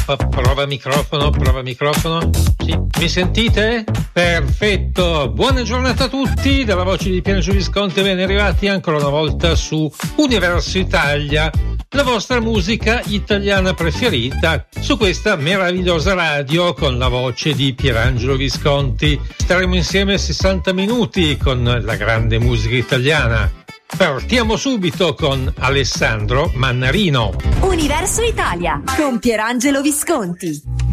Prova microfono. Sì, mi sentite? Perfetto. Buona giornata a tutti, dalla voce di Pierangelo Visconti, ben arrivati ancora una volta su Universo Italia, la vostra musica italiana preferita, su questa meravigliosa radio con la voce di Pierangelo Visconti. Staremo insieme 60 minuti con la grande musica italiana. Partiamo subito con Alessandro Mannarino. Universo Italia con Pierangelo Visconti.